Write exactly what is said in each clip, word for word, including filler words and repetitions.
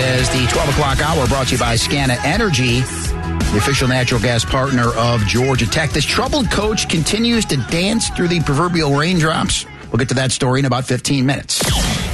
as the twelve o'clock hour brought to you by Scana Energy, the official natural gas partner of Georgia Tech. This troubled coach continues to dance through the proverbial raindrops. We'll get to that story in about fifteen minutes.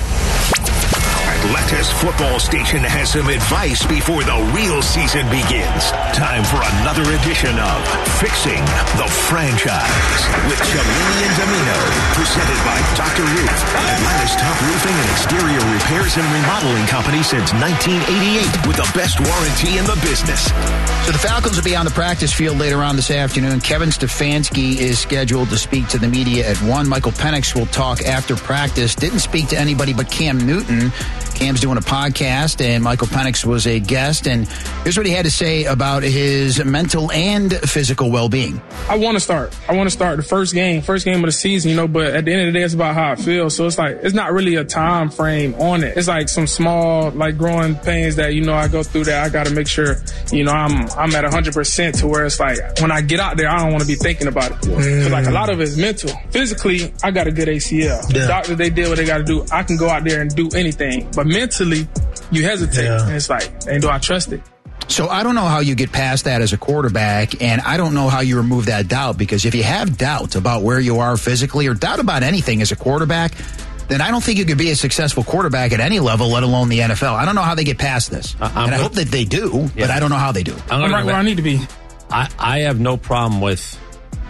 Atlanta's football station has some advice before the real season begins. Time for another edition of Fixing the Franchise with Chalini and Domino, presented by Doctor Roof, Atlanta's top roofing and exterior repairs and remodeling company since nineteen eighty-eight, with the best warranty in the business. So the Falcons will be on the practice field later on this afternoon. Kevin Stefanski is scheduled to speak to the media at one. Michael Penix will talk after practice. Didn't speak to anybody but Cam Newton. Cam's doing a podcast, and Michael Penix was a guest. And here's what he had to say about his mental and physical well-being. I want to start. I want to start the first game, first game of the season, you know, but at the end of the day, it's about how I feel. So it's like, it's not really a time frame on it. It's like some small, like, growing pains that, you know, I go through that I got to make sure, you know, I'm I'm at one hundred percent to where it's like, when I get out there, I don't want to be thinking about it. Because, mm. like, a lot of it is mental. Physically, I got a good A C L. Yeah. The doctor, they did what they got to do. I can go out there and do anything. But mentally, you hesitate. Yeah. And it's like, and do I trust it? So I don't know how you get past that as a quarterback, and I don't know how you remove that doubt, because if you have doubt about where you are physically or doubt about anything as a quarterback, then I don't think you could be a successful quarterback at any level, let alone the N F L. I don't know how they get past this. Uh, and I hope that they do, yeah. but I don't know how they do. I'm, I'm right where I need to be. I, I have no problem with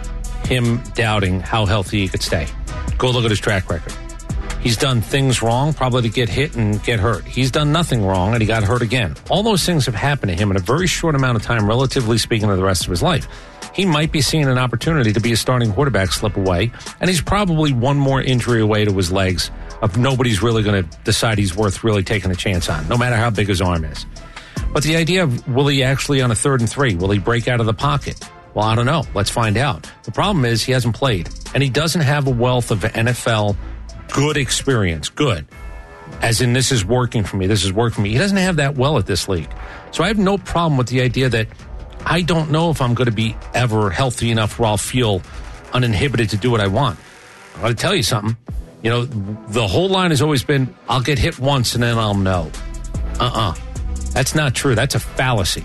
him doubting how healthy he could stay. Go look at his track record. He's done things wrong, probably to get hit and get hurt. He's done nothing wrong, and he got hurt again. All those things have happened to him in a very short amount of time, relatively speaking, to the rest of his life. He might be seeing an opportunity to be a starting quarterback slip away, and he's probably one more injury away to his legs of nobody's really going to decide he's worth really taking a chance on, no matter how big his arm is. But the idea of, will he actually on a third and three, will he break out of the pocket? Well, I don't know. Let's find out. The problem is he hasn't played, and he doesn't have a wealth of N F L good experience, good. As in, this is working for me, this is working for me. He doesn't have that well at this league. So I have no problem with the idea that I don't know if I'm going to be ever healthy enough where I'll feel uninhibited to do what I want. I'm going to tell you something. You know, the whole line has always been, I'll get hit once and then I'll know. Uh-uh. That's not true. That's a fallacy.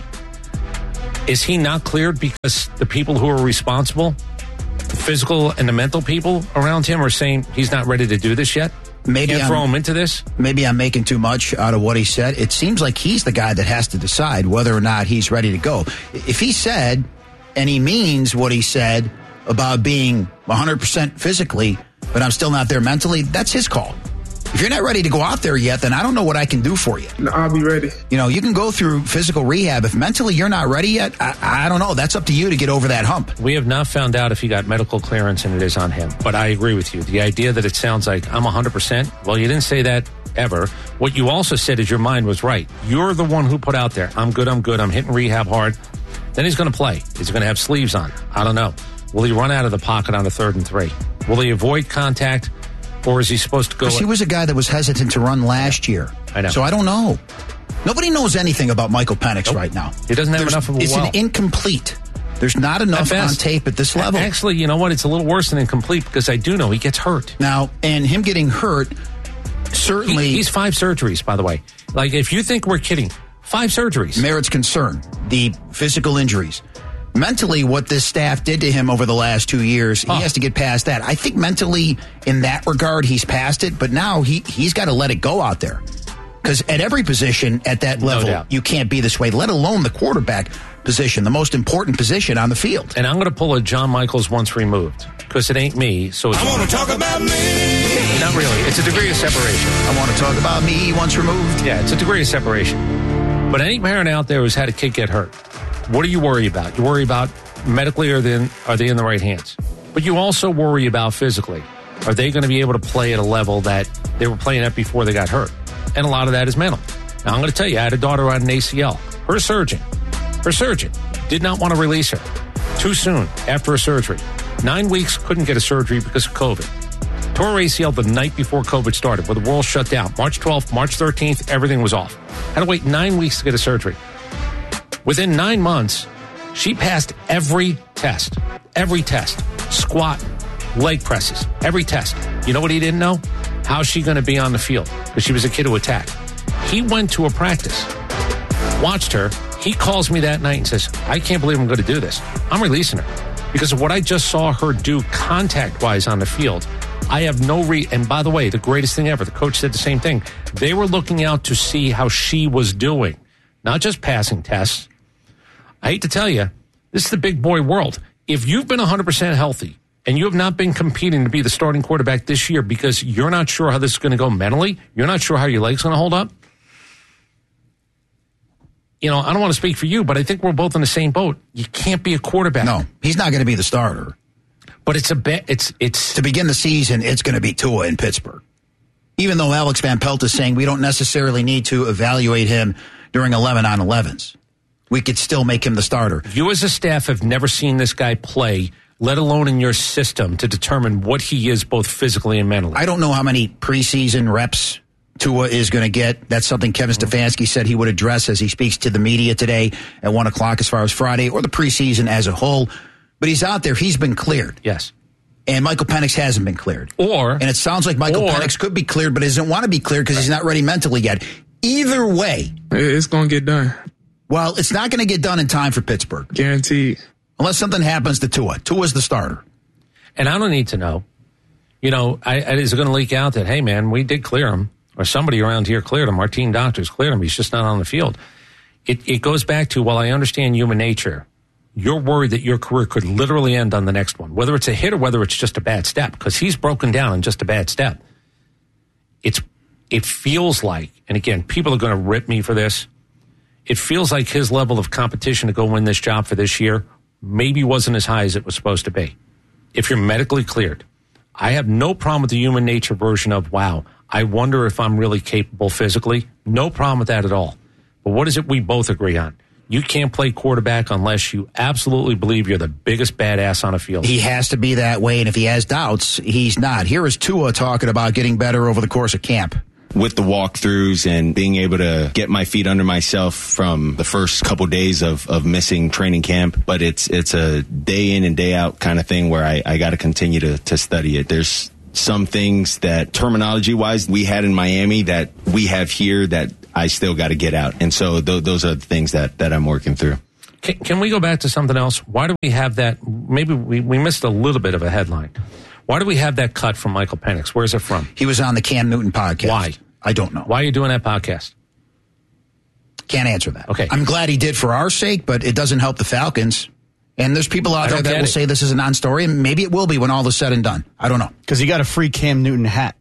Is he not cleared because the people who are responsible, the physical and the mental people around him, are saying he's not ready to do this yet? Maybe Can't throw him into this? Maybe I'm making too much out of what he said. It seems like he's the guy that has to decide whether or not he's ready to go. If he said, and he means what he said about being one hundred percent physically, but I'm still not there mentally, that's his call. If you're not ready to go out there yet, then I don't know what I can do for you. No, I'll be ready. You know, you can go through physical rehab. If mentally you're not ready yet, I, I don't know. That's up to you to get over that hump. We have not found out if he got medical clearance, and it is on him. But I agree with you. The idea that it sounds like I'm one hundred percent, well, you didn't say that ever. What you also said is your mind was right. You're the one who put out there, I'm good, I'm good, I'm hitting rehab hard. Then he's going to play. He's going to have sleeves on. I don't know. Will he run out of the pocket on the third and three? Will he avoid contact? Or is he supposed to go? Because he was a guy that was hesitant to run last year. I know. So I don't know. Nobody knows anything about Michael Penix nope. right now. He doesn't have There's, enough of a It's well. an incomplete. There's not enough on tape at this level. Actually, you know what? It's a little worse than incomplete, because I do know he gets hurt. Now, and him getting hurt, certainly... He, he's five surgeries, by the way. Like, if you think we're kidding, five surgeries. Merritt's concern, the physical injuries. Mentally, what this staff did to him over the last two years, he oh. has to get past that. I think mentally, in that regard, he's past it, but now he, he's got to let it go out there. Because at every position at that level, no you can't be this way, let alone the quarterback position, the most important position on the field. And I'm going to pull a John Michaels once removed, because it ain't me. So it's I want to talk about me. Not really. It's a degree of separation. I want to talk about me once removed. Yeah, it's a degree of separation. But any parent out there who's had a kid get hurt, what do you worry about? You worry about medically, are they in, are they in the right hands? But you also worry about physically. Are they going to be able to play at a level that they were playing at before they got hurt? And a lot of that is mental. Now, I'm going to tell you, I had a daughter on an A C L. Her surgeon, her surgeon did not want to release her too soon after a surgery. Nine weeks, couldn't get a surgery because of COVID. Tore her A C L the night before COVID started, where the world shut down. March twelfth, March thirteenth, everything was off. Had to wait nine weeks to get a surgery. Within nine months, she passed every test. Every test. Squat, leg presses, every test. You know what he didn't know? How's she going to be on the field? Because she was a kid who attacked. He went to a practice, watched her. He calls me that night and says, I can't believe I'm going to do this. I'm releasing her because of what I just saw her do contact-wise on the field. I have no re... And by the way, the greatest thing ever, the coach said the same thing. They were looking out to see how she was doing, not just passing tests. I hate to tell you, this is the big boy world. If you've been one hundred percent healthy and you have not been competing to be the starting quarterback this year because you're not sure how this is going to go mentally, you're not sure how your leg's going to hold up, you know, I don't want to speak for you, but I think we're both in the same boat. You can't be a quarterback. No, he's not going to be the starter. But it's a bet. It's it's to begin the season. It's going to be Tua in Pittsburgh. Even though Alex Van Pelt is saying we don't necessarily need to evaluate him during eleven on elevens, we could still make him the starter. You as a staff have never seen this guy play, let alone in your system, to determine what he is both physically and mentally. I don't know how many preseason reps Tua is going to get. That's something Kevin Stefanski said he would address as he speaks to the media today at one o'clock as far as Friday or the preseason as a whole. But he's out there. He's been cleared. Yes. And Michael Penix hasn't been cleared. Or. And it sounds like Michael or, Penix could be cleared, but he doesn't want to be cleared because he's not ready mentally yet. Either way. It's going to get done. Well, it's not going to get done in time for Pittsburgh. Guaranteed. Unless something happens to Tua. Tua's the starter. And I don't need to know. You know, I, I, is it going to leak out that, hey, man, we did clear him, or somebody around here cleared him, our team doctors cleared him, he's just not on the field. It, it goes back to, while I understand human nature, you're worried that your career could literally end on the next one, whether it's a hit or whether it's just a bad step, because he's broken down in just a bad step. It's It feels like, and again, people are going to rip me for this, it feels like his level of competition to go win this job for this year maybe wasn't as high as it was supposed to be. If you're medically cleared, I have no problem with the human nature version of, wow, I wonder if I'm really capable physically. No problem with that at all. But what is it we both agree on? You can't play quarterback unless you absolutely believe you're the biggest badass on a field. He has to be that way, and if he has doubts, he's not. Here is Tua talking about getting better over the course of camp. With the walkthroughs and being able to get my feet under myself from the first couple days of, of missing training camp. But it's it's a day in and day out kind of thing where I, I got to continue to to study it. There's some things that terminology-wise we had in Miami that we have here that I still got to get out. And so th- those are the things that, that I'm working through. Can, can we go back to something else? Why do we have that? Maybe we, we missed a little bit of a headline. Why do we have that cut from Michael Penix? Where's it from? He was on the Cam Newton podcast. Why? I don't know. Why are you doing that podcast? Can't answer that. Okay. I'm glad he did for our sake, but it doesn't help the Falcons. And there's people out there that will it. say this is a non-story, and maybe it will be when all is said and done. I don't know. Because he got a free Cam Newton hat.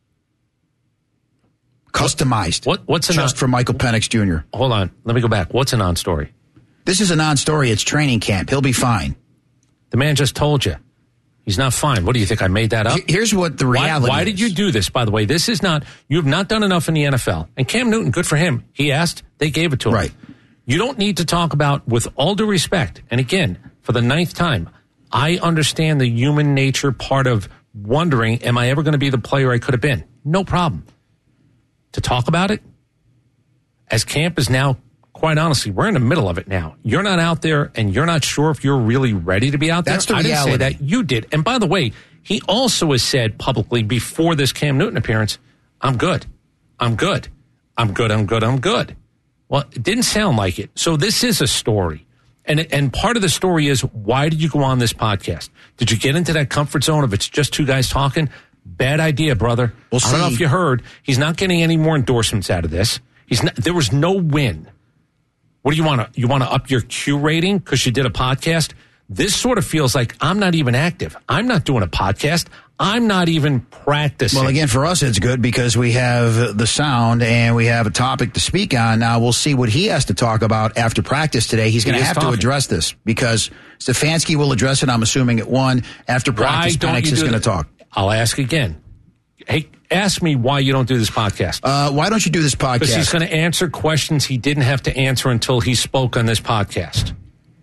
Customized. What, what's a just non- for Michael Penix Junior Hold on. Let me go back. What's a non-story? This is a non-story. It's training camp. He'll be fine. The man just told you. He's not fine. What do you think? I made that up? Here's what the reality Why, why is. did you do this, by the way? This is not, you have not done enough in the N F L. And Cam Newton, good for him. He asked, they gave it to him. Right. You don't need to talk about, with all due respect, and again, for the ninth time, I understand the human nature part of wondering, am I ever going to be the player I could have been? No problem. To talk about it, as camp is now, quite honestly, we're in the middle of it now. You're not out there, and you're not sure if you're really ready to be out there. That's the I reality. didn't say that. You did. And by the way, he also has said publicly before this Cam Newton appearance, I'm good. I'm good. I'm good. I'm good. I'm good. Well, it didn't sound like it. So this is a story. And and part of the story is, why did you go on this podcast? Did you get into that comfort zone of it's just two guys talking? Bad idea, brother. We'll I don't know see. if you heard. He's not getting any more endorsements out of this. He's not, there was no win. What do you want to, you want to up your Q rating because you did a podcast? This sort of feels like I'm not even active. I'm not doing a podcast. I'm not even practicing. Well, again, for us, it's good because we have the sound and we have a topic to speak on. Now, we'll see what he has to talk about after practice today. He's going He to is have talking. to address this because Stefanski will address it, I'm assuming, at one. After practice, Why don't Penix you is do going to that? talk. I'll ask again. Hey, ask me why you don't do this podcast. Uh, why don't you do this podcast? Because he's going to answer questions he didn't have to answer until he spoke on this podcast.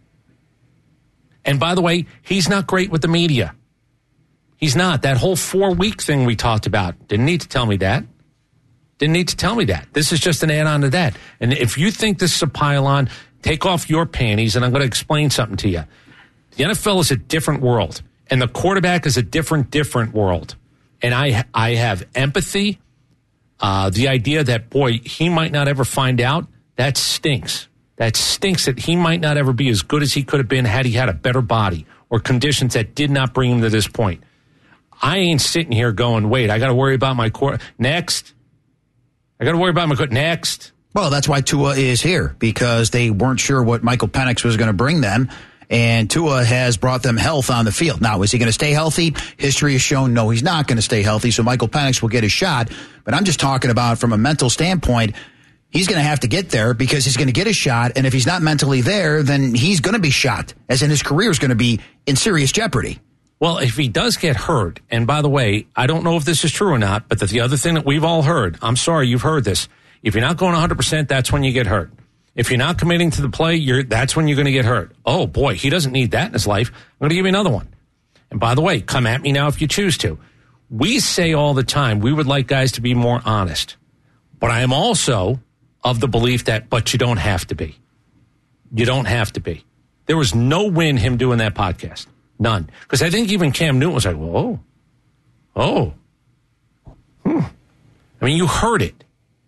And by the way, he's not great with the media. He's not. That whole four-week thing we talked about, didn't need to tell me that. Didn't need to tell me that. This is just an add-on to that. And if you think this is a pile-on, take off your panties, and I'm going to explain something to you. The N F L is a different world, and the quarterback is a different, different world. And I, I have empathy. Uh, the idea that, boy, he might not ever find out, that stinks. That stinks that he might not ever be as good as he could have been had he had a better body or conditions that did not bring him to this point. I ain't sitting here going, wait, I got to worry about my core. Next. I got to worry about my core. Next. Well, that's why Tua is here, because they weren't sure what Michael Penix was going to bring them. And Tua has brought them health on the field. Now, is he going to stay healthy? History has shown no, he's not going to stay healthy. So Michael Penix will get a shot. But I'm just talking about from a mental standpoint. He's going to have to get there because he's going to get a shot. And if he's not mentally there, then he's going to be shot, as in his career is going to be in serious jeopardy. Well, if he does get hurt, and by the way, I don't know if this is true or not, but the other thing that we've all heard, I'm sorry, you've heard this. If you're not going one hundred percent, that's when you get hurt. If you're not committing to the play, you're, that's when you're going to get hurt. Oh, boy, he doesn't need that in his life. I'm going to give you another one. And by the way, come at me now if you choose to. We say all the time we would like guys to be more honest. But I am also of the belief that, but you don't have to be. You don't have to be. There was no win him doing that podcast. None. Because I think even Cam Newton was like, whoa, oh, hmm. I mean, you heard it.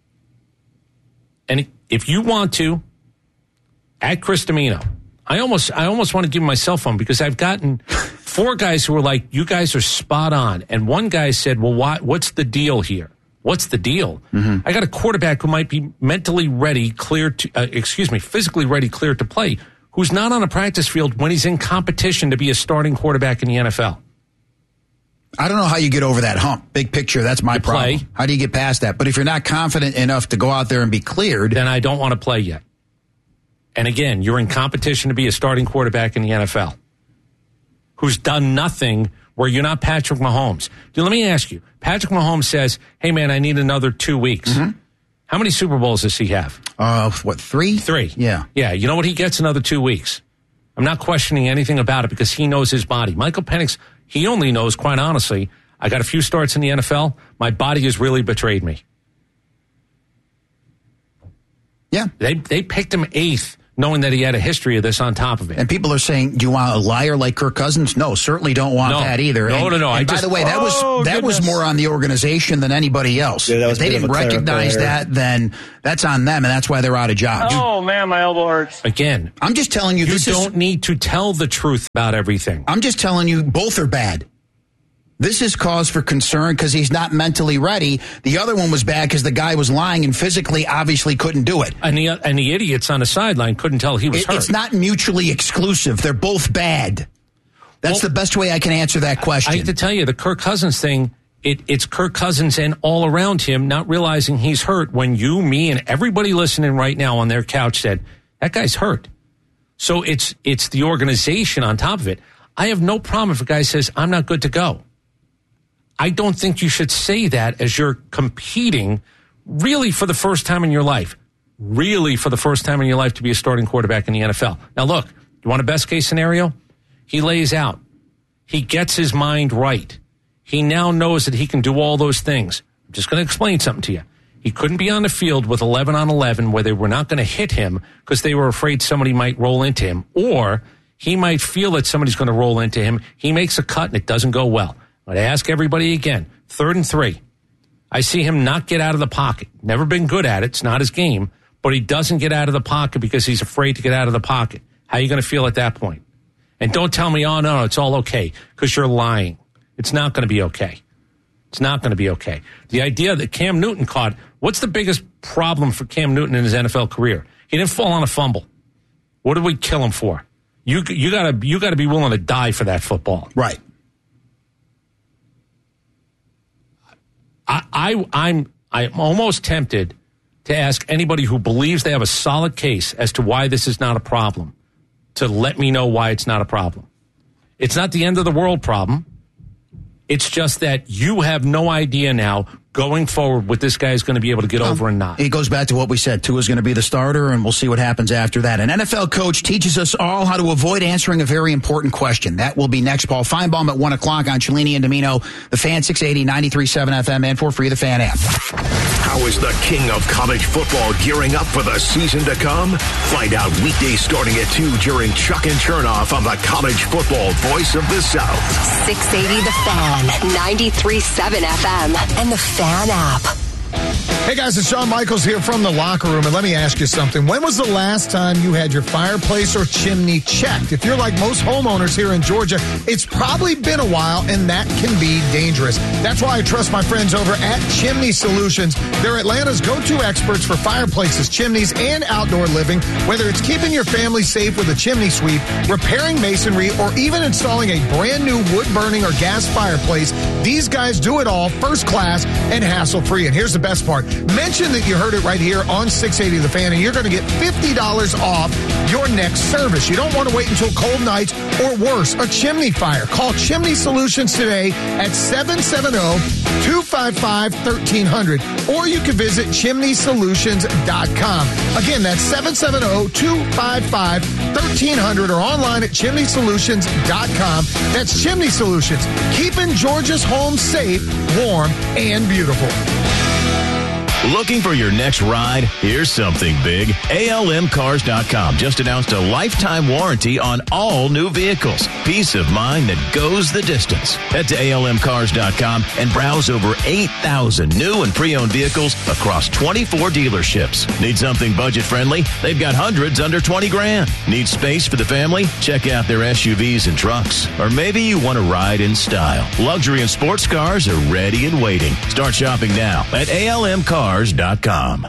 And if you want to, at Chris Domino, I almost, I almost want to give him my cell phone because I've gotten four guys who are like, you guys are spot on. And one guy said, well, why, what's the deal here? What's the deal? Mm-hmm. I got a quarterback who might be mentally ready, clear to, uh, excuse me, physically ready, clear to play, who's not on a practice field when he's in competition to be a starting quarterback in the N F L. I don't know how you get over that hump. Big picture, that's my you problem. Play. How do you get past that? But if you're not confident enough to go out there and be cleared, then I don't want to play yet. And again, you're in competition to be a starting quarterback in the N F L who's done nothing where you're not Patrick Mahomes. Let me ask you, Patrick Mahomes says, hey, man, I need another two weeks. Mm-hmm. How many Super Bowls does he have? Uh, what, three? Three. Yeah. Yeah, you know what? He gets another two weeks. I'm not questioning anything about it because he knows his body. Michael Penix, he only knows, quite honestly, I got a few starts in the N F L. My body has really betrayed me. Yeah. They they picked him eighth, knowing that he had a history of this on top of it. And people are saying, do you want a liar like Kirk Cousins? No, certainly don't want no. that either. No, and, no, no. And I by just, the way, that oh, was that goodness. was more on the organization than anybody else. Yeah, if they didn't recognize that, then that's on them, and that's why they're out of jobs. Oh, man, my elbow hurts. Again, I'm just telling you, you this don't is, need to tell the truth about everything. I'm just telling you, both are bad. This is cause for concern because he's not mentally ready. The other one was bad because the guy was lying and physically obviously couldn't do it. And the and the idiots on the sideline couldn't tell he was it, hurt. It's not mutually exclusive. They're both bad. That's well, the best way I can answer that question. I have to tell you, the Kirk Cousins thing, it, it's Kirk Cousins and all around him not realizing he's hurt when you, me, and everybody listening right now on their couch said, that guy's hurt. So it's it's the organization on top of it. I have no problem if a guy says, I'm not good to go. I don't think you should say that as you're competing really for the first time in your life. Really for the first time in your life to be a starting quarterback in the N F L. Now look, you want a best case scenario? He lays out. He gets his mind right. He now knows that he can do all those things. I'm just going to explain something to you. He couldn't be on the field with eleven on eleven where they were not going to hit him because they were afraid somebody might roll into him. Or he might feel that somebody's going to roll into him. He makes a cut and it doesn't go well. But I ask everybody again, third and three. I see him not get out of the pocket. Never been good at it. It's not his game. But he doesn't get out of the pocket because he's afraid to get out of the pocket. How are you going to feel at that point? And don't tell me, oh, no, no, it's all okay, because you're lying. It's not going to be okay. It's not going to be okay. The idea that Cam Newton caught, what's the biggest problem for Cam Newton in his N F L career? He didn't fall on a fumble. What did we kill him for? You you gotta you gotta be willing to die for that football. Right. I, I, I'm I'm almost tempted to ask anybody who believes they have a solid case as to why this is not a problem to let me know why it's not a problem. It's not the end of the world problem. It's just that you have no idea now going forward what this guy is going to be able to get um, over and not. It goes back to what we said. Tua's going to be the starter, and we'll see what happens after that. An N F L coach teaches us all how to avoid answering a very important question. That will be next. Paul Feinbaum at one o'clock on Cellini and Domino, the Fan six eighty, ninety-three point seven F M, and for free, the Fan app. How is the king of college football gearing up for the season to come? Find out weekdays starting at two during Chuck and Chernoff on the college football voice of the South. six eighty The Fan, ninety-three point seven F M, and the Fan app. Hey guys, it's Shawn Michaels here from the locker room, and let me ask you something. When was the last time you had your fireplace or chimney checked? If you're like most homeowners here in Georgia, it's probably been a while, and that can be dangerous. That's why I trust my friends over at Chimney Solutions. They're Atlanta's go-to experts for fireplaces, chimneys, and outdoor living. Whether it's keeping your family safe with a chimney sweep, repairing masonry, or even installing a brand new wood-burning or gas fireplace, these guys do it all first class and hassle-free. And here's the best part. Mention that you heard it right here on six eighty The Fan, and you're going to get fifty dollars off your next service. You don't want to wait until cold nights or worse, a chimney fire. Call Chimney Solutions today at seven seven zero, two five five, one three zero zero, or you can visit chimney solutions dot com. Again, that's seven seven zero, two five five, one three zero zero or online at chimney solutions dot com. That's Chimney Solutions, keeping Georgia's homes safe, warm, and beautiful. Looking for your next ride? Here's something big. A L M cars dot com just announced a lifetime warranty on all new vehicles. Peace of mind that goes the distance. Head to A L M cars dot com and browse over eight thousand new and pre-owned vehicles across twenty-four dealerships. Need something budget-friendly? They've got hundreds under twenty grand. Need space for the family? Check out their S U Vs and trucks. Or maybe you want to ride in style. Luxury and sports cars are ready and waiting. Start shopping now at A L M cars dot com.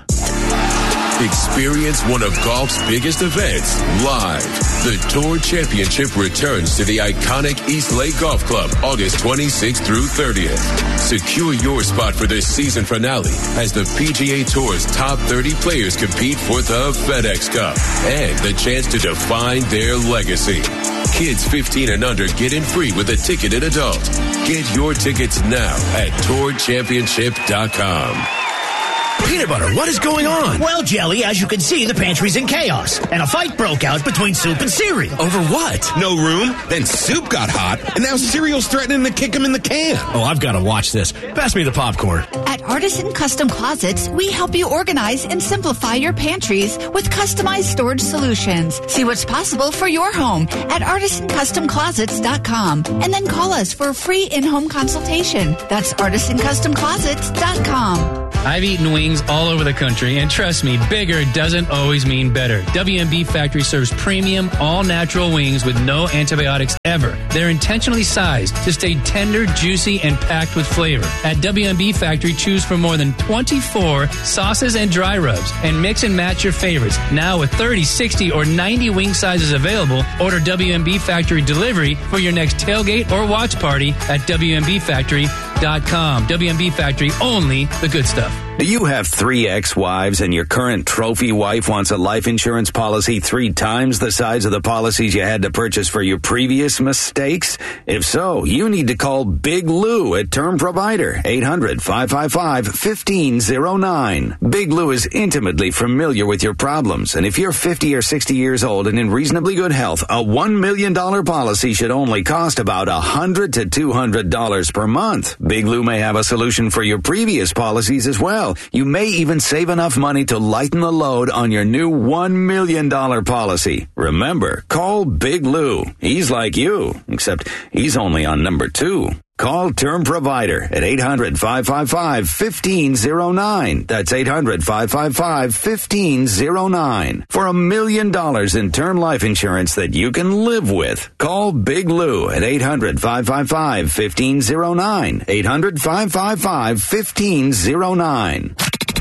Experience one of golf's biggest events live. The Tour Championship returns to the iconic East Lake Golf Club August twenty-sixth through thirtieth. Secure your spot for this season finale as the P G A Tour's top thirty players compete for the FedEx Cup and the chance to define their legacy. Kids fifteen and under get in free with a ticketed adult. Get your tickets now at tour championship dot com. Peanut butter, what is going on? Well, Jelly, as you can see, the pantry's in chaos, and a fight broke out between Soup and Cereal. Over what? No room? Then Soup got hot, and now Cereal's threatening to kick him in the can. Oh, I've got to watch this. Pass me the popcorn. At Artisan Custom Closets, we help you organize and simplify your pantries with customized storage solutions. See what's possible for your home at artisan custom closets dot com, and then call us for a free in-home consultation. That's artisan custom closets dot com. I've eaten wings all over the country, and trust me, bigger doesn't always mean better. W M B Factory serves premium, all-natural wings with no antibiotics ever. They're intentionally sized to stay tender, juicy, and packed with flavor. At W M B Factory, choose from more than twenty-four sauces and dry rubs, and mix and match your favorites. Now with thirty, sixty, or ninety wing sizes available, order W M B Factory delivery for your next tailgate or watch party at W M B factory dot com. W M B Factory, only the good stuff. Do you have three ex-wives and your current trophy wife wants a life insurance policy three times the size of the policies you had to purchase for your previous mistakes? If so, you need to call Big Lou at Term Provider, eight hundred, five five five, one five zero nine. Big Lou is intimately familiar with your problems, and if you're fifty or sixty years old and in reasonably good health, a one million dollars policy should only cost about one hundred to two hundred dollars per month. Big Lou may have a solution for your previous policies as well. You may even save enough money to lighten the load on your new one million dollars policy. Remember, call Big Lou. He's like you, except he's only on number two. Call Term Provider at eight hundred, five five five, one five zero nine. That's eight hundred, five five five, one five zero nine. For a million dollars in term life insurance that you can live with. Call Big Lou at eight hundred, five five five, one five zero nine. eight hundred, five five five, one five zero nine.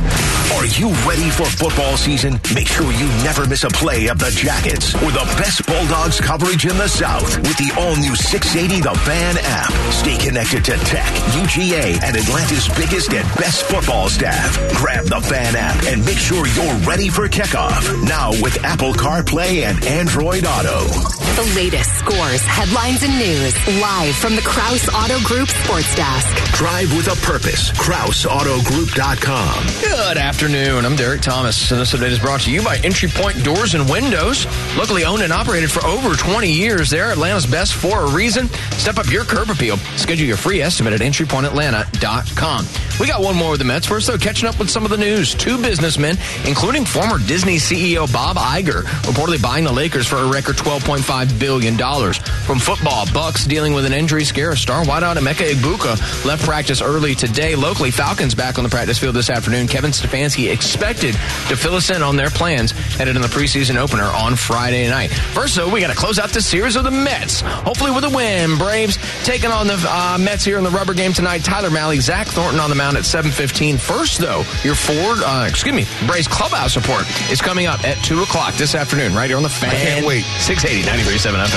Are you ready for football season? Make sure you never miss a play of the Jackets or the best Bulldogs coverage in the South with the all-new six eighty The Fan app. Stay connected to Tech, U G A, and Atlanta's biggest and best football staff. Grab the Fan app and make sure you're ready for kickoff. Now with Apple CarPlay and Android Auto. The latest scores, headlines, and news live from the Krause Auto Group Sports Desk. Drive with a purpose. Krause Auto Group dot com. Good afternoon. I'm Derek Thomas, and this update is brought to you by Entry Point Doors and Windows. Locally owned and operated for over twenty years. They're Atlanta's best for a reason. Step up your curb appeal. Schedule your free estimate at entry point atlanta dot com. We got one more with the Mets. First, though, catching up with some of the news. Two businessmen, including former Disney C E O Bob Iger, reportedly buying the Lakers for a record twelve point five billion dollars. From football, Bucks dealing with an injury scare. Star wideout Emeka Egbuka left practice early today. Locally, Falcons back on the practice field this afternoon. Kevin Stefanski expected to fill us in on their plans headed in the preseason opener on Friday night. First, though, we got to close out the series of the Mets. Hopefully with a win. Braves taking on the uh, Mets here in the rubber game tonight. Tyler Mahle, Zach Thornton on the mound at seven fifteen. First, though, your Ford, uh, excuse me, Braves clubhouse report is coming up at two o'clock this afternoon right here on the Fan. I can't wait. six eighty, ninety-three point seven F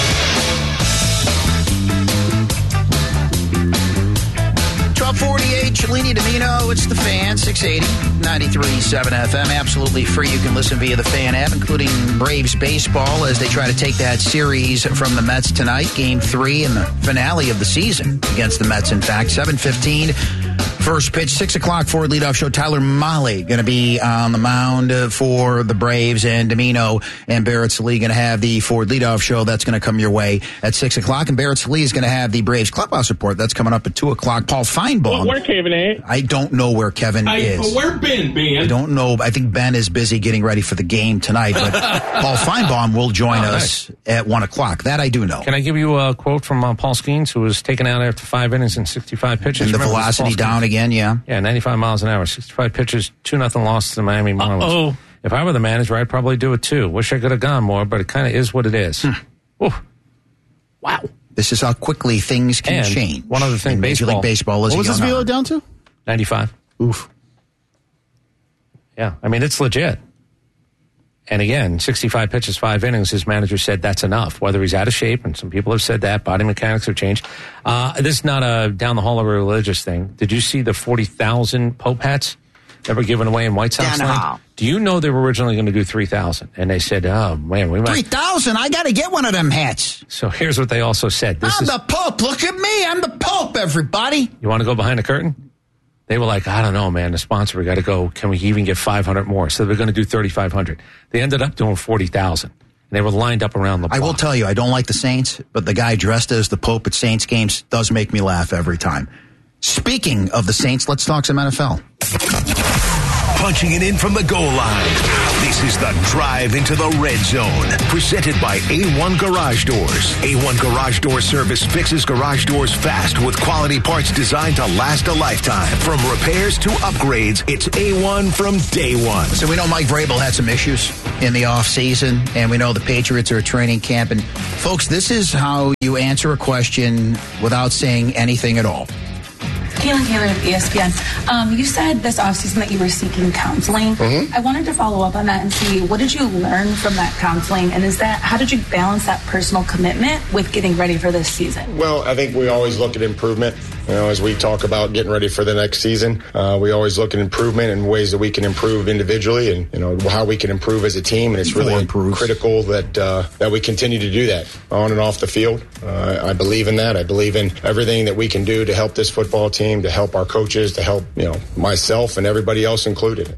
M. twelve forty-eight, Cellini Domino. It's the Fan, six eighty, ninety-three point seven F M. Absolutely free. You can listen via the Fan app, including Braves baseball, as they try to take that series from the Mets tonight. Game three and the finale of the season against the Mets, in fact. seven fifteen. First pitch, six o'clock Ford leadoff show. Tyler Mahle going to be on the mound for the Braves, and Domino and Barrett Sallee going to have the Ford leadoff show. That's going to come your way at six o'clock. And Barrett Sallee is going to have the Braves clubhouse report. That's coming up at two o'clock. Paul Feinbaum. Well, where Kevin at? I don't know where Kevin I, is. Where Ben, Ben? I don't know. I think Ben is busy getting ready for the game tonight. But Paul Feinbaum will join oh, us nice. at one o'clock. That I do know. Can I give you a quote from uh, Paul Skeens, who was taken out after five innings and sixty-five pitches? And the Remember velocity down again, yeah. Yeah, ninety-five miles an hour, sixty-five pitches, two nothing loss to the Miami Marlins. Uh-oh. If I were the manager, I'd probably do it too. Wish I could have gone more, but it kind of is what it is. Hmm. Wow. This is how quickly things can And change. one other thing, in Major baseball. League Baseball is What was a this young velo arm. down to? ninety-five. Oof. Yeah, I mean, it's legit. And again, sixty-five pitches, five innings, his manager said that's enough. Whether he's out of shape, and some people have said that, body mechanics have changed. Uh, this is not a down the hall of a religious thing. Did you see the forty thousand Pope hats that were given away in White Sox Down the land? hall. Do you know they were originally going to do three thousand? And they said, oh, man, we might. three thousand? I got to get one of them hats. So here's what they also said. This I'm is, the Pope. Look at me. I'm the Pope, everybody. You want to go behind the curtain? They were like, I don't know, man. The sponsor, we got to go. Can we even get five hundred more? So they're going to do thirty-five hundred. They ended up doing forty thousand. And they were lined up around the block. I will tell you, I don't like the Saints, but the guy dressed as the Pope at Saints games does make me laugh every time. Speaking of the Saints, let's talk some N F L. Punching it in from the goal line. This is the drive into the red zone. Presented by A one Garage Doors. A one Garage Door Service fixes garage doors fast with quality parts designed to last a lifetime. From repairs to upgrades, it's A one from day one. So we know Mike Vrabel had some issues in the offseason, and we know the Patriots are at training camp. And folks, this is how you answer a question without saying anything at all. Caitlin Taylor of E S P N. Um, you said this offseason that you were seeking counseling. Mm-hmm. I wanted to follow up on that and see, what did you learn from that counseling? And is that, how did you balance that personal commitment with getting ready for this season? Well, I think we always look at improvement. You know, as we talk about getting ready for the next season, uh, we always look at improvement and ways that we can improve individually, and you know how we can improve as a team. And it's really critical that uh, that we continue to do that on and off the field. Uh, I believe in that. I believe in everything that we can do to help this football team, to help our coaches, to help you know myself and everybody else included.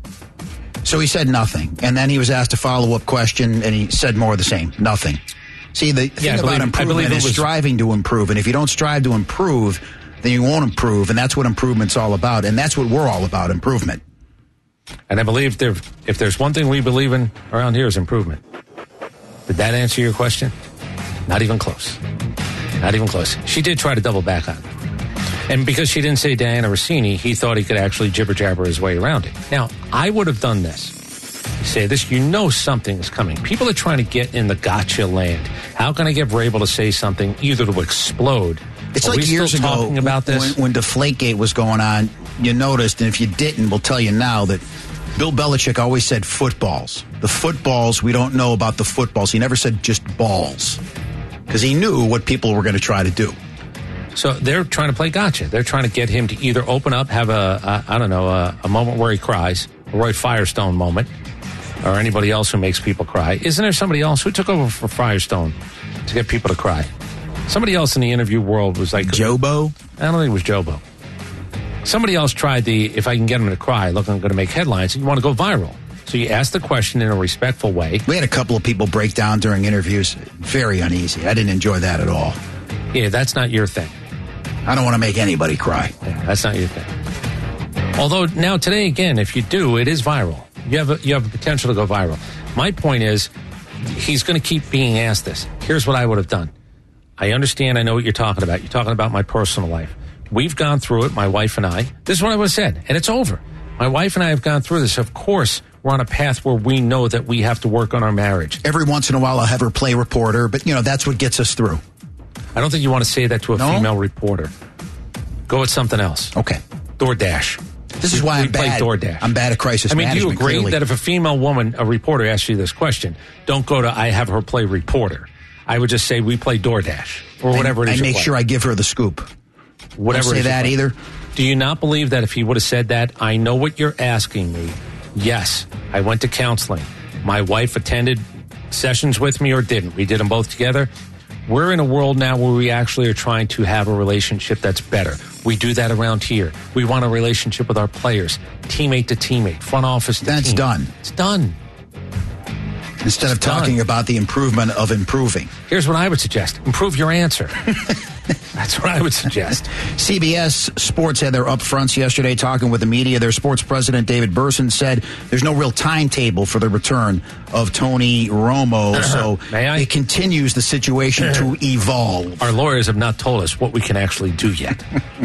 So he said nothing, and then he was asked a follow-up question, and he said more of the same, nothing. See, the thing Yeah, I about believe- I improvement believe it is was- striving to improve, and if you don't strive to improve, then you won't improve, and that's what improvement's all about, and that's what we're all about, improvement. And I believe there, if there's one thing we believe in around here is improvement. Did that answer your question? Not even close. Not even close. She did try to double back on it. And because she didn't say Diana Rossini, he thought he could actually jibber-jabber his way around it. Now, I would have done this. You say this, you know something is coming. People are trying to get in the gotcha land. How can I get Vrabel to say something either to explode? It's Are like we years still ago talking about this? When, when Deflategate was going on, you noticed, and if you didn't, we'll tell you now, that Bill Belichick always said footballs. The footballs, we don't know about the footballs. He never said just balls, because he knew what people were going to try to do. So they're trying to play gotcha. They're trying to get him to either open up, have a, a I don't know, a, a moment where he cries, a Roy Firestone moment, or anybody else who makes people cry. Isn't there somebody else who took over for Firestone to get people to cry? Somebody else in the interview world was like Jobo. I don't think it was Jobo. Somebody else tried the, if I can get him to cry, look, I'm going to make headlines. You want to go viral. So you ask the question in a respectful way. We had a couple of people break down during interviews. Very uneasy. I didn't enjoy that at all. Yeah, that's not your thing. I don't want to make anybody cry. Yeah, that's not your thing. Although now today, again, if you do, it is viral. You have a, you have a potential to go viral. My point is, he's going to keep being asked this. Here's what I would have done. I understand. I know what you're talking about. You're talking about my personal life. We've gone through it, my wife and I. This is what I would have said, and it's over. My wife and I have gone through this. Of course, we're on a path where we know that we have to work on our marriage. Every once in a while, I'll have her play reporter, but, you know, that's what gets us through. I don't think you want to say that to a No? female reporter. Go with something else. Okay. DoorDash. This is why we I'm play bad. DoorDash. I'm bad at crisis I mean, do you management, agree clearly. that if a female woman, a reporter, asks you this question, don't go to I have her play reporter. I would just say we play DoorDash or whatever I, it is. I you make play. sure I give her the scoop. Whatever Don't it say is you that play. either. Do you not believe that if he would have said that, I know what you're asking me. Yes, I went to counseling. My wife attended sessions with me or didn't. We did them both together. We're in a world now where we actually are trying to have a relationship that's better. We do that around here. We want a relationship with our players, teammate to teammate, front office to That's team. done. It's done. Instead of It's done. talking about the improvement of improving. Here's what I would suggest. Improve your answer. That's what I would suggest. C B S Sports had their upfronts yesterday talking with the media. Their sports president, David Burson, said there's no real timetable for the return of Tony Romo, so May I? it continues the situation to evolve. Our lawyers have not told us what we can actually do yet.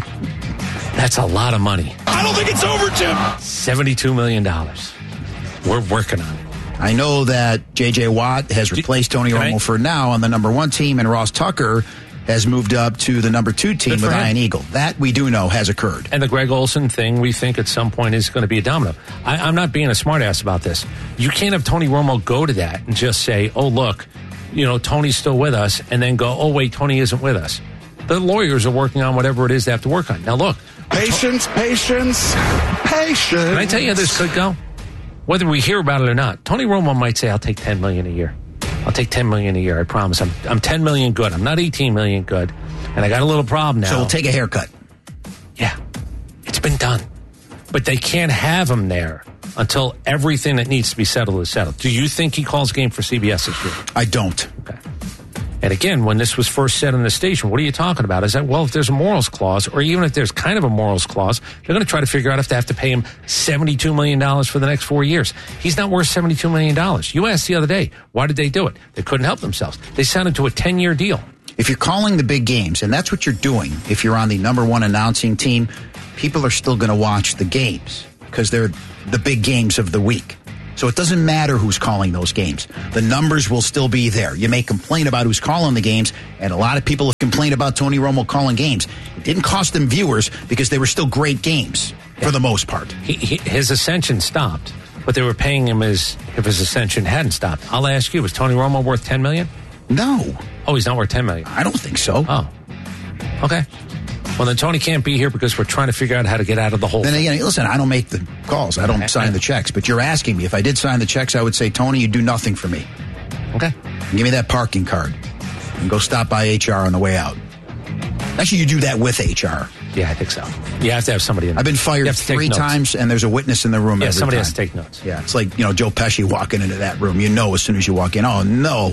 That's a lot of money. I don't think it's over, Jim. seventy-two million dollars. We're working on it. I know that J J. Watt has replaced Tony Can Romo I- for now on the number one team, and Ross Tucker has moved up to the number two team Good with for him. Ian Eagle. That we do know has occurred. And the Greg Olson thing, we think at some point is going to be a domino. I, I'm not being a smartass about this. You can't have Tony Romo go to that and just say, oh, look, you know, Tony's still with us, and then go, oh, wait, Tony isn't with us. The lawyers are working on whatever it is they have to work on. Now, look. Patience, patience, patience. Can I tell you how this could go? Whether we hear about it or not, Tony Romo might say, I'll take ten million dollars a year. I'll take ten million dollars a year, I promise. I'm, I'm ten million dollars good. I'm not eighteen million dollars good. And I got a little problem now. So we'll take a haircut. Yeah, it's been done. But they can't have him there until everything that needs to be settled is settled. Do you think he calls game for C B S this year? I don't. Okay. And again, when this was first said on the station, what are you talking about? Is that, well, if there's a morals clause, or even if there's kind of a morals clause, they're going to try to figure out if they have to pay him seventy-two million dollars for the next four years. He's not worth seventy-two million dollars. You asked the other day, why did they do it? They couldn't help themselves. They signed him to a ten-year deal. If you're calling the big games, and that's what you're doing, if you're on the number one announcing team, people are still going to watch the games because they're the big games of the week. So it doesn't matter who's calling those games. The numbers will still be there. You may complain about who's calling the games, and a lot of people have complained about Tony Romo calling games. It didn't cost them viewers because they were still great games Yeah. for the most part. He, he, his ascension stopped, but they were paying him as if his ascension hadn't stopped. I'll ask you, was Tony Romo worth ten million dollars? No. Oh, he's not worth ten million dollars. I don't think so. Oh. Okay. Well, then Tony can't be here because we're trying to figure out how to get out of the hole. Then again, listen, I don't make the calls. I don't sign the checks. But you're asking me. If I did sign the checks, I would say, Tony, you do nothing for me. Okay. Give me that parking card and go stop by H R on the way out. Actually, you do that with H R. Yeah, I think so. You have to have somebody in there. I've been You fired have to take three notes. times, and there's a witness in the room Yeah, every somebody time. has to take notes. Yeah, it's like, you know, Joe Pesci walking into that room. You know as soon as you walk in, oh, no.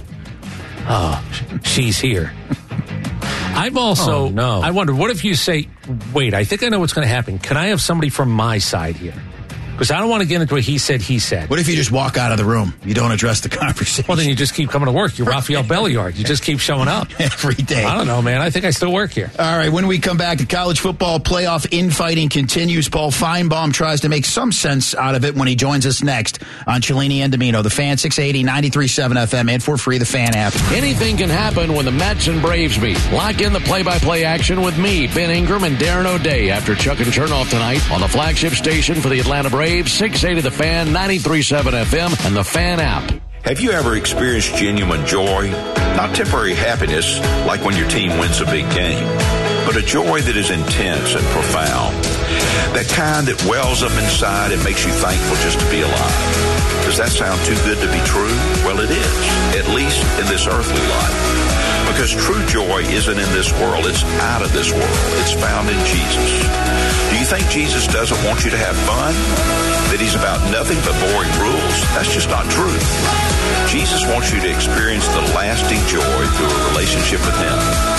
Oh, she's here. I've also, Oh, no. I wonder, what if you say, wait, I think I know what's going to happen. Can I have somebody from my side here? Because I don't want to get into a he said, he said. What if you just walk out of the room? You don't address the conversation. Well, then you just keep coming to work. You're Raphael Belliard. You just keep showing up. Every day. I don't know, man. I think I still work here. All right, when we come back, the college football playoff infighting continues. Paul Feinbaum tries to make some sense out of it when he joins us next on Cellini and Domino. The Fan, six eighty, ninety-three point seven F M, and for free, the Fan app. Anything can happen when the Mets and Braves meet. Lock in the play-by-play action with me, Ben Ingram, and Darren O'Day after Chuck and Chernoff tonight on the flagship station for the Atlanta Braves, six eighty The Fan, ninety-three point seven F M, and the Fan app. Have you ever experienced genuine joy? Not temporary happiness like when your team wins a big game, but a joy that is intense and profound. That kind that wells up inside and makes you thankful just to be alive. Does that sound too good to be true? Well, it is, at least in this earthly life. Because true joy isn't in this world, it's out of this world. It's found in Jesus. Do you think Jesus doesn't want you to have fun? That he's about nothing but boring rules? That's just not true. Jesus wants you to experience the lasting joy through a relationship with him.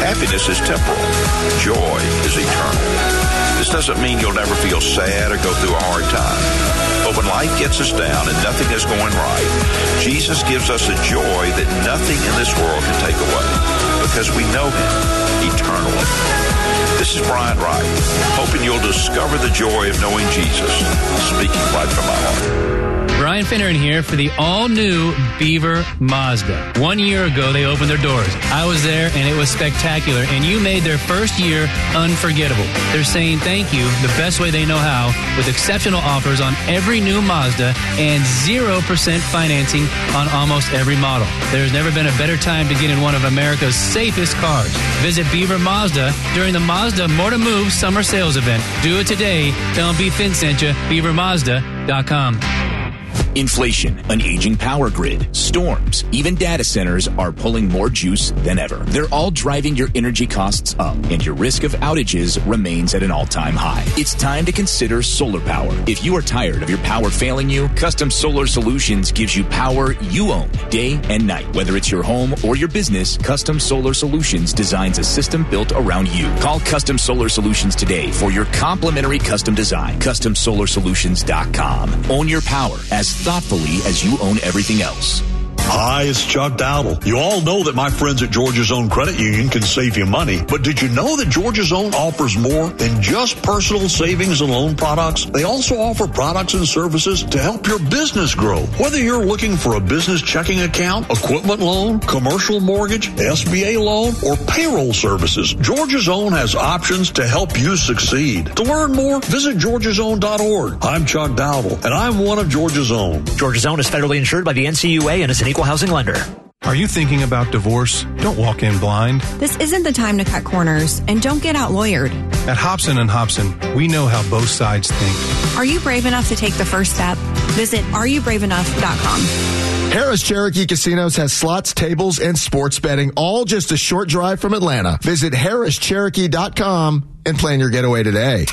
Happiness is temporal. Joy is eternal. This doesn't mean you'll never feel sad or go through a hard time. But when life gets us down and nothing is going right, Jesus gives us a joy that nothing in this world can take away because we know Him eternally. This is Brian Wright, hoping you'll discover the joy of knowing Jesus, speaking right from my heart. Brian Finneran here for the all-new Beaver Mazda. One year ago, they opened their doors. I was there, and it was spectacular, and you made their first year unforgettable. They're saying thank you the best way they know how, with exceptional offers on every new Mazda and zero percent financing on almost every model. There's never been a better time to get in one of America's safest cars. Visit Beaver Mazda during the Mazda More to Move summer sales event. Do it today. Tell them B. Finn sent you. Beaver Mazda dot com. Inflation, an aging power grid, storms, even data centers are pulling more juice than ever. They're all driving your energy costs up, and your risk of outages remains at an all-time high. It's time to consider solar power. If you are tired of your power failing you, Custom Solar Solutions gives you power you own, day and night. Whether it's your home or your business, Custom Solar Solutions designs a system built around you. Call Custom Solar Solutions today for your complimentary custom design. Custom Solar Solutions dot com. Own your power as thoughtfully as you own everything else. Hi, it's Chuck Dowdle. You all know that my friends at Georgia's Own Credit Union can save you money, but did you know that Georgia's Own offers more than just personal savings and loan products? They also offer products and services to help your business grow. Whether you're looking for a business checking account, equipment loan, commercial mortgage, S B A loan, or payroll services, Georgia's Own has options to help you succeed. To learn more, visit georgias own dot org. I'm Chuck Dowdle, and I'm one of Georgia's Own. Georgia's Own is federally insured by the N C U A and is an equal housing lender. Are you thinking about divorce? Don't walk in blind. This isn't the time to cut corners, and don't get out lawyered. At Hobson and Hobson, we know how both sides think. Are you brave enough to take the first step? Visit are you brave enough dot com. Harris Cherokee Casinos has slots, tables, and sports betting, all just a short drive from Atlanta. Visit harris cherokee dot com and plan your getaway today.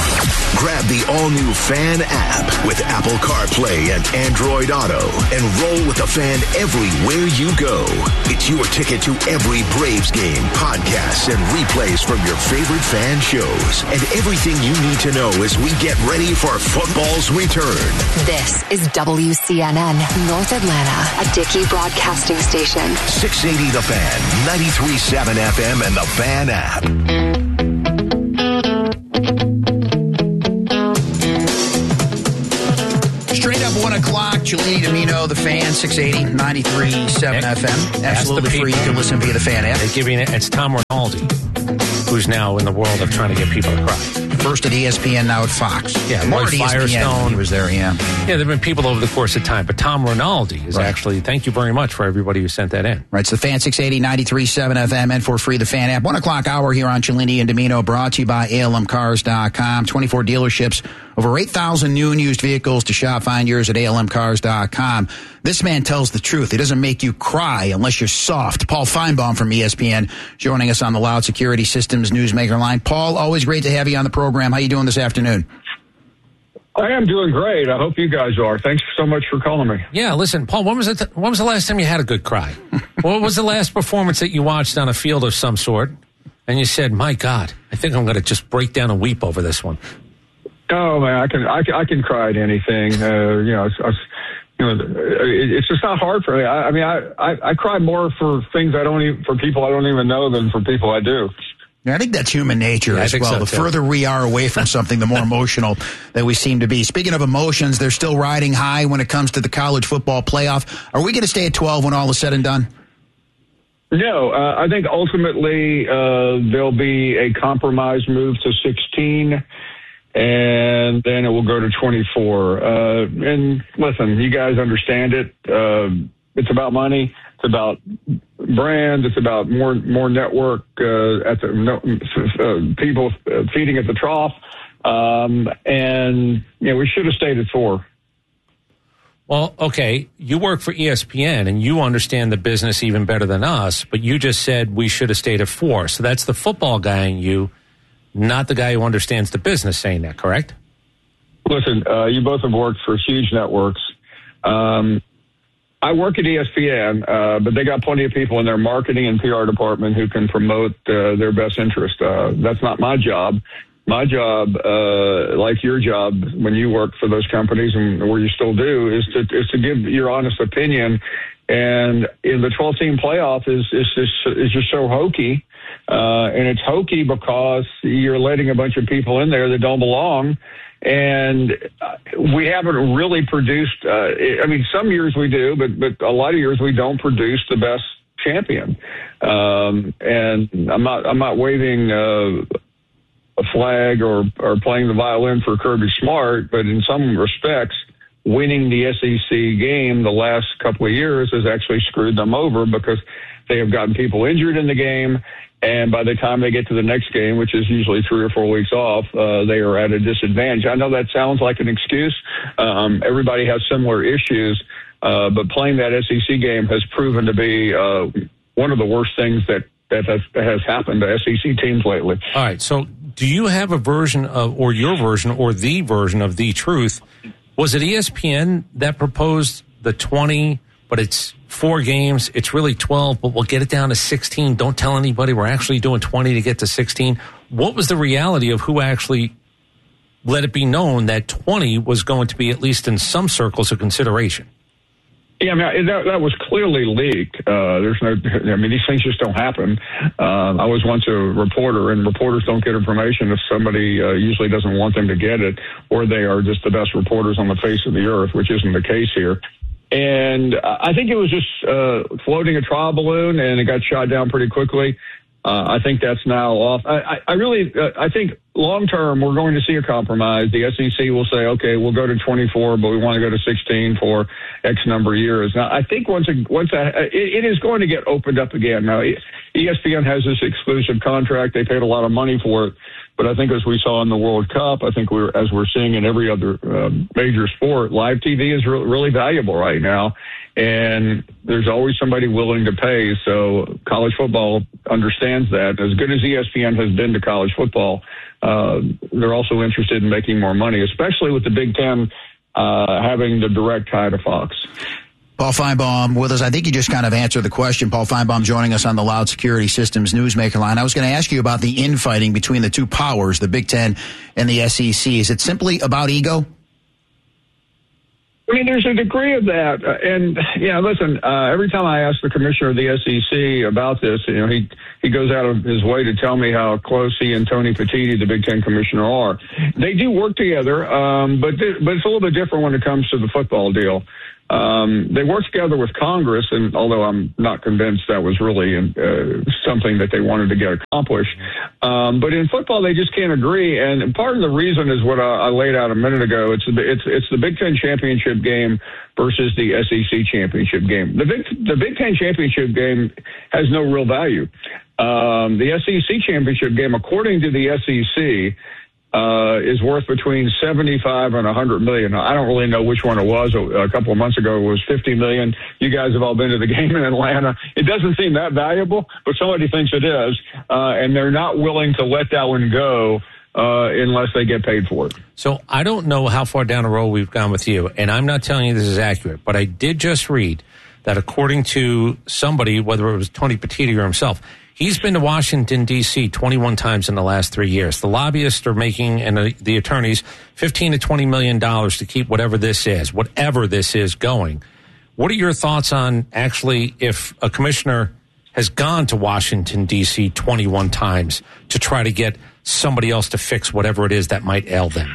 Grab the all-new Fan app with Apple CarPlay and Android Auto and roll with the Fan everywhere you go. It's your ticket to every Braves game, podcasts, and replays from your favorite Fan shows, and everything you need to know as we get ready for football's return. This is W C N N North Atlanta, a Dickey broadcasting station. six eighty The Fan, ninety-three point seven F M, and the Fan app. Straight up one o'clock, Cellini Domino, The Fan, six eighty, ninety-three point seven F M. Absolutely free. You can listen via the Fan app. They give you an, it's Tom Rinaldi, who's now in the world of trying to get people to cry. First at E S P N, now at Fox. Yeah, more Roy at E S P N Firestone. when he was there, yeah. Yeah, there have been people over the course of time, but Tom Rinaldi is Right. actually, thank you very much for everybody who sent that in. Right, it's The Fan, six eighty, ninety-three point seven F M, and for free, the Fan app. One o'clock hour here on Cellini and Domino, brought to you by A L M cars dot com. twenty-four dealerships, over eight thousand new and used vehicles to shop. Find yours at A L M cars dot com. This man tells the truth. He doesn't make you cry unless you're soft. Paul Feinbaum from E S P N joining us on the Loud Security Systems Newsmaker line. Paul, always great to have you on the program. How you doing this afternoon? I am doing great. I hope you guys are. Thanks so much for calling me. Yeah, listen, Paul, when was it? Th- when was the last time you had a good cry? What was the last performance that you watched on a field of some sort, and you said, "My God, I think I'm going to just break down and weep over this one"? Oh man, I can I can, I can cry at anything. Uh, you know, it's, it's, you know, it, it's just not hard for me. I, I mean, I, I I cry more for things I don't even for people I don't even know than for people I do. Yeah, I think that's human nature Yeah, I as think well. so, The too. further we are away from something, the more emotional that we seem to be. Speaking of emotions, they're still riding high when it comes to the college football playoff. Are we going to stay at twelve when all is said and done? No, uh, I think ultimately uh, there'll be a compromise move to sixteen, and then it will go to twenty-four. Uh, and listen, you guys understand it. Uh, it's about money. It's about brand. It's about more more network uh, at the no, uh, people feeding at the trough. Um, and you know, we should have stayed at four. Well, okay, you work for E S P N and you understand the business even better than us, but you just said we should have stayed at four. So that's the football guy in you, not the guy who understands the business saying that, correct? Listen, uh, you both have worked for huge networks. Um, I work at E S P N, uh, but they got plenty of people in their marketing and P R department who can promote uh, their best interest. Uh, that's not my job. My job, uh, like your job when you work for those companies and where you still do, is to is to give your honest opinion. And in the twelve-team playoff is is just, is just so hokey, uh, and it's hokey because you're letting a bunch of people in there that don't belong. And we haven't really produced, uh, I mean, some years we do, but, but a lot of years we don't produce the best champion. Um, and I'm not, I'm not waving uh, a flag or, or playing the violin for Kirby Smart, but in some respects, winning the S E C game the last couple of years has actually screwed them over because they have gotten people injured in the game. And by the time they get to the next game, which is usually three or four weeks off, uh, they are at a disadvantage. I know that sounds like an excuse. Um, everybody has similar issues, uh, but playing that S E C game has proven to be uh, one of the worst things that, that has, has happened to S E C teams lately. All right, so do you have a version of, or your version, or the version of the truth? Was it E S P N that proposed the twenty, but it's four games, it's really twelve, but we'll get it down to sixteen. Don't tell anybody we're actually doing twenty to get to sixteen. What was the reality of who actually let it be known that twenty was going to be, at least in some circles, a consideration? Yeah, I mean, that, that was clearly leaked. Uh, there's no, I mean, these things just don't happen. Uh, I was once a reporter, and reporters don't get information if somebody uh, usually doesn't want them to get it, or they are just the best reporters on the face of the earth, which isn't the case here. And I think it was just uh, floating a trial balloon, and it got shot down pretty quickly. Uh, I think that's now off. I, I, I really, uh, I think long term we're going to see a compromise. The S E C will say, okay, we'll go to twenty-four, but we want to go to sixteen for X number of years. Now, I think once it, once that, it, it is going to get opened up again. Now, E S P N has this exclusive contract. They paid a lot of money for it. But I think as we saw in the World Cup, I think we're, as we're seeing in every other uh, major sport, live T V is re- really valuable right now. And there's always somebody willing to pay. So college football understands that. As good as E S P N has been to college football, uh, they're also interested in making more money, especially with the Big Ten uh, having the direct tie to Fox. Paul Finebaum with us. I think you just kind of answered the question. Paul Finebaum joining us on the Loud Security Systems Newsmaker line. I was going to ask you about the infighting between the two powers, the Big Ten and the S E C. Is it simply about ego? I mean, there's a degree of that. Uh, and, yeah, listen, uh, every time I ask the commissioner of the S E C about this, you know, he, he goes out of his way to tell me how close he and Tony Petitti, the Big Ten commissioner, are. They do work together, um, but, th- but it's a little bit different when it comes to the football deal. Um, they work together with Congress, and although I'm not convinced that was really uh, something that they wanted to get accomplished, um, but in football they just can't agree. And part of the reason is what I, I laid out a minute ago. It's it's it's the Big Ten championship game versus the S E C championship game. The Big the Big Ten championship game has no real value. Um, the S E C championship game, according to the S E C, Uh, is worth between seventy-five and one hundred million. I don't really know which one it was. A, a couple of months ago, it was fifty million. You guys have all been to the game in Atlanta. It doesn't seem that valuable, but somebody thinks it is, uh, and they're not willing to let that one go uh, unless they get paid for it. So I don't know how far down the road we've gone with you, and I'm not telling you this is accurate, but I did just read that according to somebody, whether it was Tony Petitti or himself, he's been to Washington, D C twenty-one times in the last three years. The lobbyists are making, and the, the attorneys, fifteen to twenty million dollars to keep whatever this is, whatever this is going. What are your thoughts on actually if a commissioner has gone to Washington, D C twenty-one times to try to get somebody else to fix whatever it is that might ail them?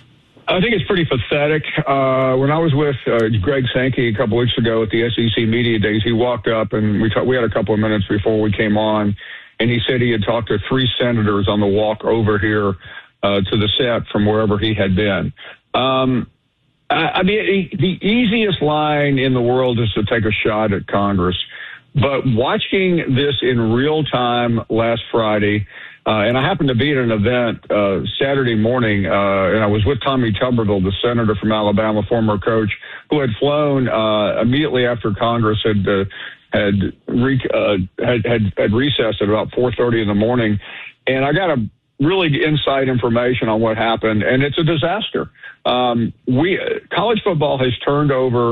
I think it's pretty pathetic. Uh, when I was with uh, Greg Sankey a couple weeks ago at the S E C Media Days, he walked up and we talk, we had a couple of minutes before we came on, and he said he had talked to three senators on the walk over here uh, to the set from wherever he had been. Um, I, I mean, the easiest line in the world is to take a shot at Congress. But watching this in real time last Friday, Uh, and I happened to be at an event uh, Saturday morning, uh, and I was with Tommy Tuberville, the senator from Alabama, former coach, who had flown uh, immediately after Congress had uh, had, re- uh, had had had recessed at about four thirty in the morning. And I got a really inside information on what happened, and it's a disaster. Um, we college football has turned over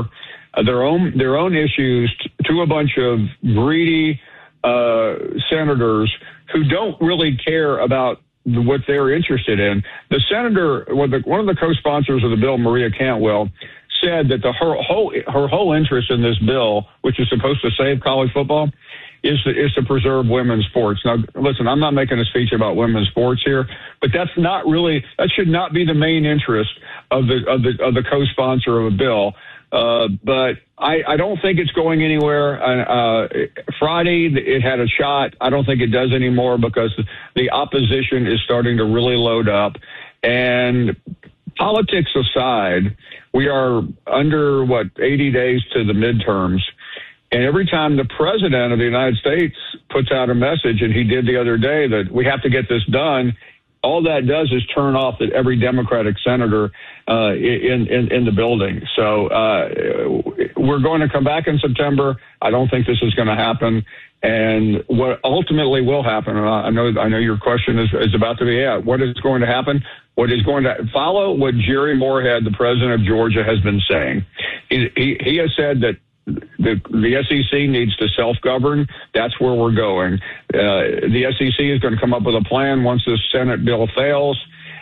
uh, their own their own issues t- to a bunch of greedy uh, senators who don't really care about what they're interested in. The senator, well, the, one of the co-sponsors of the bill, Maria Cantwell, said that the her whole her whole interest in this bill, which is supposed to save college football, is to, is to preserve women's sports. Now, listen, I'm not making a speech about women's sports here, but that's not really that should not be the main interest of the of the of the co-sponsor of a bill. Uh, but I, I don't think it's going anywhere. Uh, Friday, it had a shot. I don't think it does anymore because the opposition is starting to really load up. And politics aside, we are under, what, eighty days to the midterms. And every time the president of the United States puts out a message, and he did the other day, that we have to get this done, all that does is turn off that every Democratic senator uh, in, in in the building. So uh, we're going to come back in September. I don't think this is going to happen. And what ultimately will happen, and I know I know your question is, is about to be, yeah, what is going to happen? What is going to follow what Jerry Moorhead, the president of Georgia, has been saying. He, he, he has said that The, the S E C needs to self-govern. That's where we're going. Uh, the S E C is going to come up with a plan once this Senate bill fails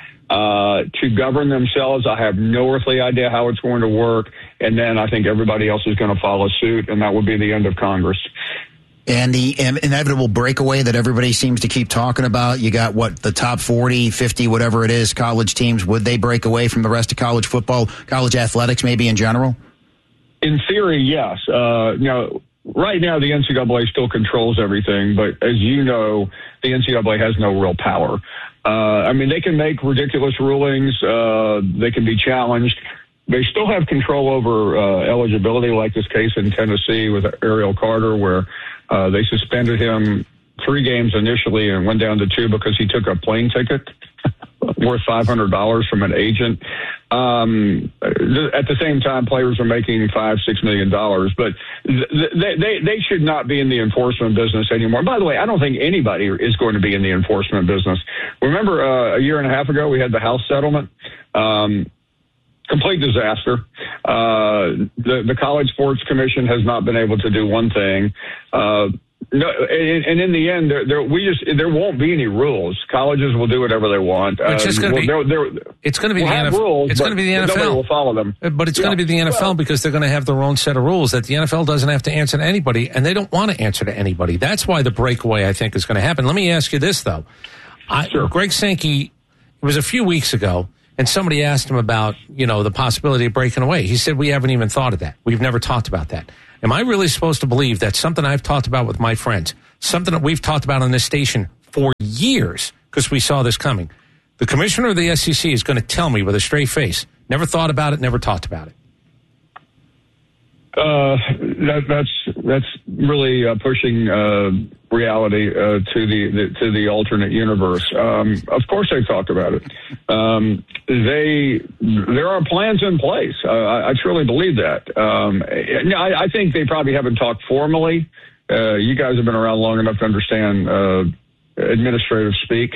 uh, to govern themselves. I have no earthly idea how it's going to work. And then I think everybody else is going to follow suit, and that would be the end of Congress. And the inevitable breakaway that everybody seems to keep talking about, you got, what, the top forty, fifty, whatever it is, college teams. Would they break away from the rest of college football, college athletics maybe in general? In theory, yes. Uh, you know, right now the N C double A still controls everything, but as you know, the N C double A has no real power. Uh, I mean, they can make ridiculous rulings. Uh, they can be challenged. They still have control over uh, eligibility, like this case in Tennessee with Ariel Carter, where uh, they suspended him three games initially and went down to two because he took a plane ticket worth five hundred dollars from an agent. Um, at the same time, players are making five, six million dollars, but they, they, they should not be in the enforcement business anymore. By the way, I don't think anybody is going to be in the enforcement business. Remember, uh, a year and a half ago, we had the House settlement. Um, complete disaster. Uh, the, the College Sports Commission has not been able to do one thing. Uh, No, and, and in the end, there, there we just there won't be any rules. Colleges will do whatever they want. It's just going to uh, be. they're, they're, it's going to be we'll the N F L. Rules, it's going to be the N F L. Nobody will follow them. But it's yeah. going to be the N F L well, because they're going to have their own set of rules that the N F L doesn't have to answer to anybody, and they don't want to answer to anybody. That's why the breakaway, I think, is going to happen. Let me ask you this though: I, sure. Greg Sankey, it was a few weeks ago, and somebody asked him about you know the possibility of breaking away. He said, "We haven't even thought of that. We've never talked about that." Am I really supposed to believe that's something I've talked about with my friends, something that we've talked about on this station for years because we saw this coming? The commissioner of the S E C is going to tell me with a straight face, never thought about it, never talked about it. Uh, that, that's that's really uh, pushing uh, reality uh, to the, the to the alternate universe. Um, of course, they talked about it. Um, they there are plans in place. Uh, I, I truly believe that. Um, I, I think they probably haven't talked formally. Uh, you guys have been around long enough to understand uh, administrative speak.